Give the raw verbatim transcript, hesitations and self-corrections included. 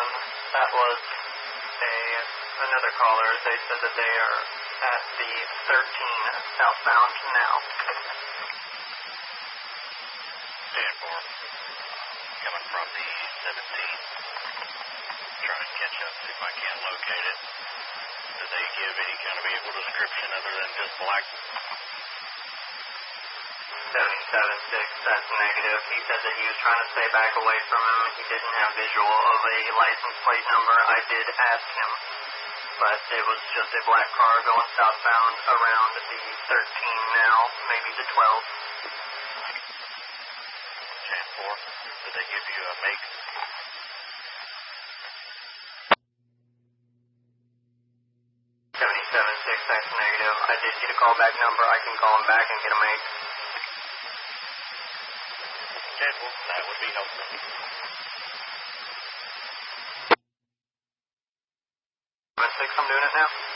one, that was a another caller. They said that they are at the thirteen southbound now. ten four. Coming from the seventeen. Trying to catch up, see if I can locate it. Did they give any kind of vehicle description other than just black? seventy-seven six, that's negative. He said that he was trying to stay back away from him. He didn't have visual of a license plate number. I did ask him, but it was just a black car going southbound around the thirteen now, maybe the twelve. ten four. Did they give you a make? seventy-seven six, that's negative. I did get a callback number. I can call him back and get a make. ten four, that would be helpful. seven six, I'm doing it now.